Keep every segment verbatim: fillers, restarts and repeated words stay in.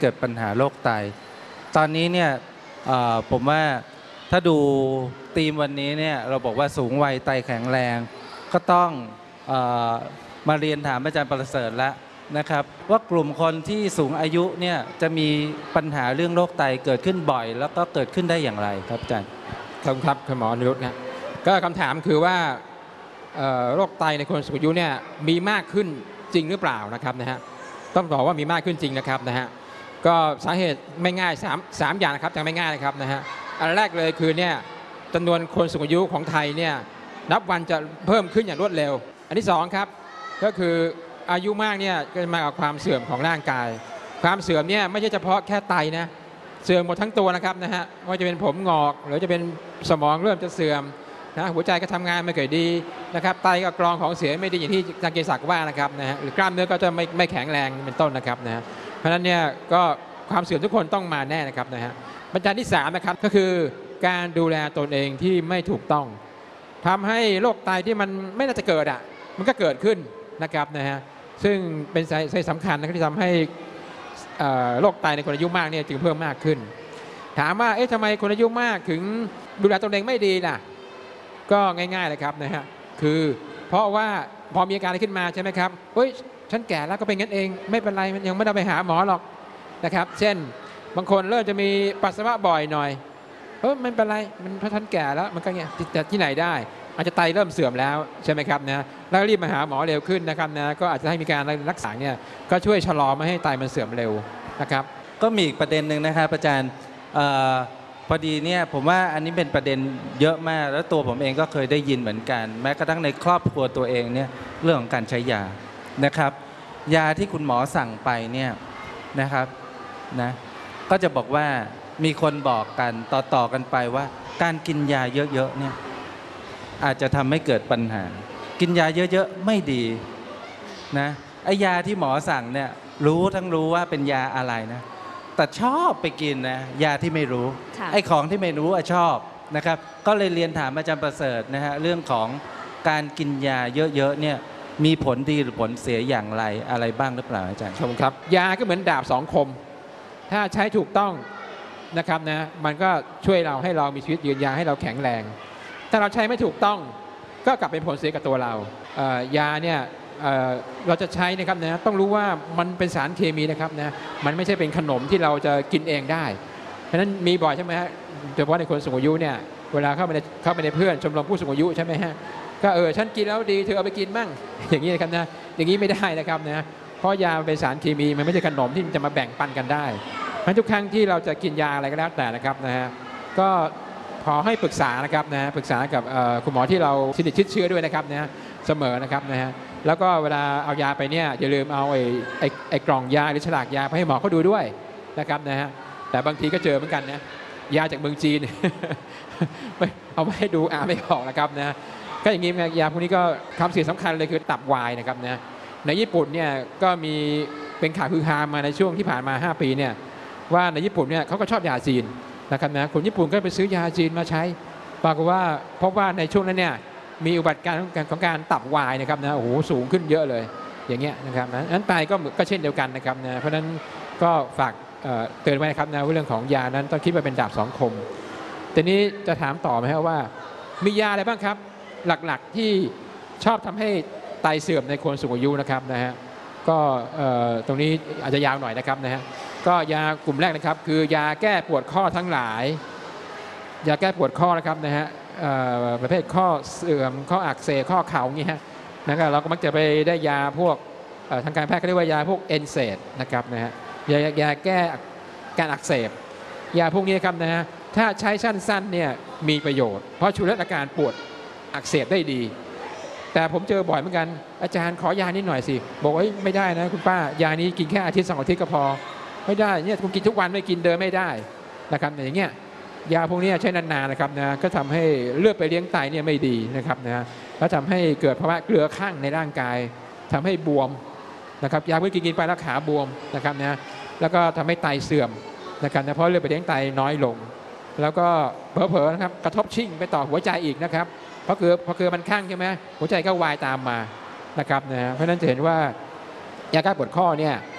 เกิดปัญหาโรคไตตอนนี้เนี่ยผมว่าถ้าดูธีมวันนี้เนี่ยเราบอกว่าสูงวัยไตแข็งแรงก็ต้องเอ่อมาเรียนถามอาจารย์ประเสริฐแล้วนะครับว่ากลุ่มคนที่สูงอายุเนี่ยจะมีปัญหาเรื่องโรคไตเกิดขึ้นบ่อยแล้วก็เกิดขึ้นได้อย่างไรครับอาจารย์ครับครับคุณหมอนิรุตนะก็คำถามคือว่าโรคไตในคนสูงอายุเนี่ยมีมากขึ้นจริงหรือเปล่านะครับนะฮะต้องบอกว่ามีมากขึ้นจริงนะครับนะฮะก็สาเหตุไม่ง่ายสามสามอย่างนะครับแต่ไม่ง่ายนะครับนะฮะอันแรกเลยคือเนี่ยจำนวนคนสูงอายุของไทยเนี่ยนับวันจะเพิ่มขึ้นอย่างรวดเร็วอันที่สองครับก็คืออายุมากเนี่ยก็มากับความเสื่อมของร่างกายความเสื่อมเนี่ยไม่ใช่เฉพาะแค่ไตนะเสื่อมหมดทั้งตัวนะครับนะฮะว่าจะเป็นผมงอกหรือจะเป็นสมองเริ่มจะเสื่อมนะหัวใจก็ทำงานไม่เคยดีนะครับไตก็กรองของเสียไม่ดีอย่างที่อาจารย์เกษศักดิ์ว่านะครับนะฮะหรือกล้ามเนื้อก็จะไม่ไม่แข็งแรงเป็นต้นนะครับนะฮะเพราะฉะนั้นเนี่ยก็ความเสื่อมทุกคนต้องมาแน่นะครับนะฮะปัญหาที่สามนะครับก็คือการดูแลตนเองที่ไม่ถูกต้องทำให้โรคไตที่มันไม่น่าจะเกิดอ่ะมันก็เกิดขึ้นนะครับนะฮะซึ่งเป็นสาเหตุสำคัญนะครับที่ทำให้โรคไตในคนอายุมากเนี่ยจึงเพิ่มมากขึ้นถามว่าเอ๊ะทำไมคนอายุมากถึงดูแลตนเองไม่ดีล่ะก็ง่ายๆเลยครับนะฮะคือเพราะว่าพอมีอาการอะไรขึ้นมาใช่ไหมครับเฮ้ยฉันแก่แล้วก็เป็นงั้นเองไม่เป็นไรยังไม่ต้องไปหาหมอหรอกนะครับเช่นบางคนเริ่มจะมีปัสสาวะบ่อยหน่อยเออไม่เป็นไรมันเพราะท่านแก่แล้วมันก็เงี้ยแต่ที่ไหนได้อาจจะไตเริ่มเสื่อมแล้วใช่ไหมครับนะแล้วรีบมาหาหมอเร็วขึ้นนะครับนะก็อาจจะให้มีการรักษาเนี่ยก็ช่วยชะลอไม่ให้ไตมันเสื่อมเร็วนะครับก็มีอีกประเด็นหนึ่งนะครับอาจารย์พอดีเนี่ยผมว่าอันนี้เป็นประเด็นเยอะมากแล้วตัวผมเองก็เคยได้ยินเหมือนกันแม้กระทั่งในครอบครัวตัวเองเนี่ยเรื่องของการใช้ยานะครับยาที่คุณหมอสั่งไปเนี่ยนะครับนะก็จะบอกว่ามีคนบอกกันต่อๆกันไปว่าการกินยาเยอะๆเนี่ยอาจจะทำให้เกิดปัญหากินยาเยอะๆไม่ดีนะไอ้ยาที่หมอสั่งเนี่ยรู้ทั้งรู้ว่าเป็นยาอะไรนะแต่ชอบไปกินนะยาที่ไม่รู้ไอ้ของที่ไม่รู้อะชอบนะครับก็เลยเรียนถามอาจารย์ประเสริฐนะฮะเรื่องของการกินยาเยอะๆเนี่ยมีผลดีหรือผลเสียอย่างไรอะไรบ้างหรือเปล่าอาจารย์ชมครับยาก็เหมือนดาบสองคมถ้าใช้ถูกต้องนะครับนะมันก็ช่วยเราให้เรามีชีวิตยืนยาวให้เราแข็งแรงถ้าเราใช้ไม่ถูกต้องก็กลับเป็นผลเสียกับตัวเรายาเนี่ยเราจะใช้นะครับนะต้องรู้ว่ามันเป็นสารเคมีนะครับนะมันไม่ใช่เป็นขนมที่เราจะกินเองได้เพราะฉะนั้นมีบ่อยใช่ไหมฮะโดยเฉพาะในคนสูงอายุเนี่ยเวลาเข้าไปในเข้าไปในเพื่อนชมรมผู้สูงอายุใช่ไหมฮะก็เออฉันกินแล้วดีเธอเอาไปกินมั่งอย่างนี้นะครับนะอย่างนี้ไม่ได้นะครับนะเพราะยาเป็นสารเคมีมันไม่ใช่ขนมที่จะมาแบ่งปันกันได้เพราะทุกครั้งที่เราจะกินยาอะไรก็แล้วแต่นะครับนะฮะก็ขอให้ปรึกษานะครับนะปรึกษากับคุณหมอที่เราสนิทชิดเชื้อด้วยนะครับนะเสมอนะครับนะฮะแล้วก็เวลาเอายาไปเนี่ยอย่าลืมเอาไอ้ไอ้ไอ้กล่องยาหรือฉลากยาไปให้หมอเขาดูด้วยนะครับนะฮะแต่บางทีก็เจอเหมือนกันนะยาจากเมืองจีน เอาไปให้ดูอ่านไม่ออกนะครับนะก็อย่างนี้ยาพวกนี้ก็คำเสียสำคัญเลยคือตับวายนะครับนะในญี่ปุ่นเนี่ยก็มีเป็นข่าวฮือฮามาในช่วงที่ผ่านมาห้าปีเนี่ยว่าในญี่ปุ่นเนี่ยเขาก็ชอบยาจีนนะครับนะคนญี่ปุ่นก็ไปซื้อยาจีนมาใช้ปรากฏว่าพบว่าในช่วงนั้นเนี่ยมีอุบัติการของการตับวายนะครับนะโอ้โหสูงขึ้นเยอะเลยอย่างเงี้ยนะครับนะนั้นไตก็ก็เช่นเดียวกันนะครับนะเพราะฉะนั้นก็ฝากเตือนไว้นะครับนะว่าเรื่องของยานั้นต้องคิดว่าเป็นดาบสองคมทีนี้จะถามต่อไหมครับว่ามียาอะไรบ้างครับหลักๆที่ชอบทำให้ไตเสื่อมในคนสูงอายุนะครับนะฮะก็ตรงนี้อาจจะยาวหน่อยนะครับนะฮะก็ยากลุ่มแรกนะครับคือยาแก้ปวดข้อทั้งหลายยาแก้ปวดข้อนะครับนะฮะประเภทข้อเสื่อมข้ออักเสบข้อเข่าอย่างนี้ฮะนะครับเราก็มักจะไปได้ยาพวกทางการแพทย์เขาเรียกว่ายาพวกเอนเซดนะครับนะฮะยายาแก้การอักเสบยาพวกนี้ครับนะฮะถ้าใช้สั้นๆเนี่ยมีประโยชน์เพราะช่วยลดอาการปวดอักเสบได้ดีแต่ผมเจอบ่อยเหมือนกันอาจารย์ขอยานิดหน่อยสิบอกว่าไม่ได้นะคุณป้ายานี้กินแค่อาทิตย์สองอาทิตย์ก็พอไม่ได้เนี่ยคุณกินทุกวันไม่กินเดินไม่ได้นะครับอย่างเงี้ยยาพวกนี้ใช้นานๆนะครับนะก็ทำให้เลือดไปเลี้ยงไตเนี่ยไม่ดีนะครับนะแล้วทำให้เกิดภาวะเกลือข้างในร่างกายทำให้บวมนะครับยาพวกนี้กินไปแล้วขาบวมนะครับนะแล้วก็ทำให้ไตเสื่อมนะครับนะเพราะเลือดไปเลี้ยงไตน้อยลงแล้วก็เผลอๆนะครับกระทบชิ่งไปต่อหัวใจอีกนะครับเพราะเกลือเพราะเกลือมันข้างใช่ไหมหัวใจก็วายตามมานะครับนะเพราะฉะนั้นจะเห็นว่ายาแก้ปวดข้อเนี่ย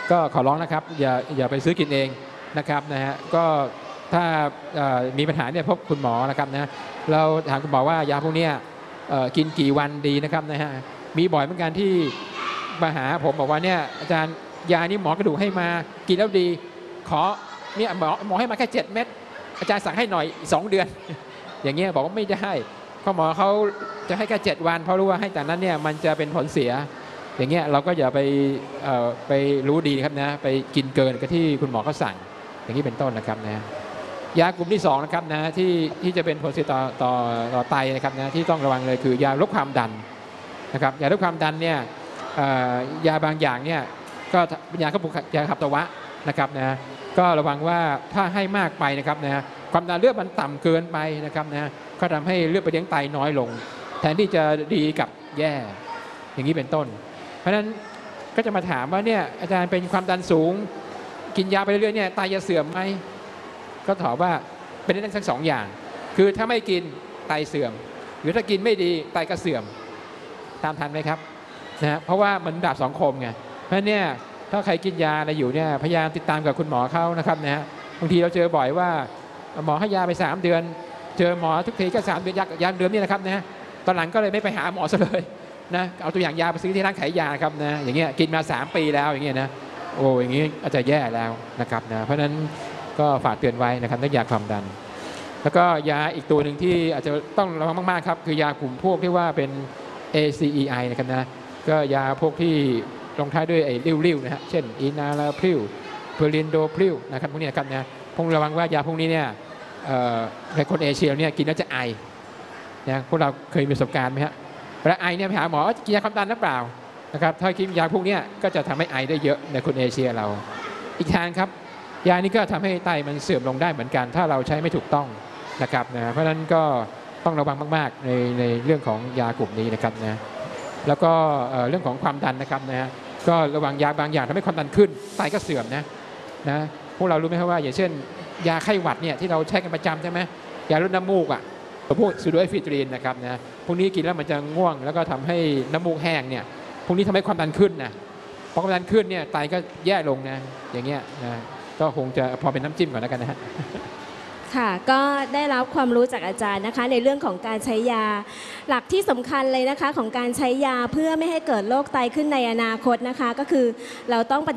ก็ขอร้องนะครับอย่าอย่าไปซื้อกินเองนะครับนะฮะก็ถ้าเอ่อมีปัญหาเนี่ยพบคุณหมอนะครับนะเราถามคุณหมอว่ายาพวกเนี้ยเอ่อกินกี่วันดีนะครับนะฮะมีบ่อยเหมือนกันที่มาหาผมบอกว่าเนี่ยอาจารย์ยานี้หมอกระดูกให้มากินแล้วดีขอเนี่ยหมอหมอให้มาแค่เจ็ดเม็ดอาจารย์สั่งให้หน่อยสองเดือน อย่างเงี้ยบอกว่าไม่ได้ข้อหมอเขาจะให้แค่เจ็ดวันเพราะรู้ว่าให้แต่นั้นเนี่ยมันจะเป็นผลเสียอย่างเงี้ยเราก็อย่าไปเอ่อไปรู้ดีครับนะไปกินเกินกับที่คุณหมอเขาสั่งอย่างนี้เป็นต้นนะครับนะยากลุ่มที่สองนะครับนะที่ที่จะเป็นผลเสียต่อต่อต่อไตนะครับนะที่ต้องระวังเลยคือยาลดความดันนะครับยาลดความดันเนี่ยเอ่อยาบางอย่างเนี่ยก็ยาขับยาขับตัวะนะครับนะก็ระวังว่าถ้าให้มากไปนะครับนะความดันเลือดมันต่ำเกินไปนะครับนะก็ทำให้เลือดไปเลี้ยงไตน้อยลงแทนที่จะดีกับแย่อย่างนี้เป็นต้นเพราะฉะนั้นก็จะมาถามว่าเนี่ยอาจารย์เป็นความดันสูงกินยาไปเรื่อยๆเนี่ยไตจะเสื่อมไหมก็ตอบว่าเป็นได้ทั้งสองอย่างคือถ้าไม่กินไตเสื่อมหรือถ้ากินไม่ดีไตก็เสื่อมตามทันไหมครับนะเพราะว่ามันดาบสองคมไงเพราะฉะนั้นเนี่ยถ้าใครกินยาอะไรอยู่เนี่ยพยายามติดตามกับคุณหมอเขานะครับนะฮะบางทีเราเจอบ่อยว่าหมอให้ยาไปสามเดือนเจอหมอทุกทีก็สามเดือนยายาเดือนนี่นะครับนะตอนหลังก็เลยไม่ไปหาหมอซะเลยนะเอาตัวอย่างยาไปซื้อที่ร้านขายยาครับนะอย่างเงี้ยกินมาสามปีแล้วอย่างเงี้ยนะโอ้อย่างงี้อาจจะแย่แล้วนะครับนะเพราะฉะนั้นก็ฝากเตือนไว้นะครับเรื่องยาความดันแล้วก็ยาอีกตัวหนึ่งที่อาจจะต้องระวังมากๆครับคือยากลุ่มพวกที่ว่าเป็น เอ ซี อี ไอ นะครับนะก็ยาพวกที่ลงท้ายด้วยไอ้ริ้วๆนะฮะเช่นอินาลาพริวเพลินโดพริวนะครับพวกนี้นะครับนะพวกระวังว่ายาพวกนี้เนี่ยในคนเอเชียเนี่ยกินแล้วจะไอนะพวกเราเคยมีประสบการณ์ไหมฮะเวลาไอเนี่ยไปหาหมอกินยาความดันหรือเปล่านะครับถ้ากินยาพวกนี้ก็จะทำให้ไอได้เยอะในคนเอเชียเราอีกทางครับยานี้ก็ทำให้ไตมันเสื่อมลงได้เหมือนกันถ้าเราใช้ไม่ถูกต้องนะครับนะเพราะฉะนั้นก็ต้องระวังมากๆในในเรื่องของยากลุ่มนี้นะครับนะแล้วก็เรื่องของความดันนะครับนะก็ระวังยาบางอย่างทำให้ความดันขึ้นไตก็เสื่อมนะนะพวกเรารู้ไหมครับว่าอย่างเช่นยาไข้หวัดเนี่ยที่เราใช้กันประจำใช่ไหมยาลดน้ำมูกอ่ะพวกซูโดเอฟิตรีนนะครับนะพวกนี้กินแล้วมันจะง่วงแล้วก็ทำให้น้ำมูกแห้งเนี่ยพวกนี้ทำให้ความดันขึ้นนะพอความดันขึ้นเนี่ยไตก็แย่ลงนะอย่างเงี้ยนะก็คงจะพอเป็นน้ำจิ้มก่อนแล้วกันนะฮะค่ะก็ได้รับความรู้จากอาจารย์นะคะในเรื่องของการใช้ยาหลักที่สำคัญเลยนะคะของการใช้ยาเพื่อไม่ให้เกิดโรคไตขึ้นในอนาคตนะคะก็คือเราต้อง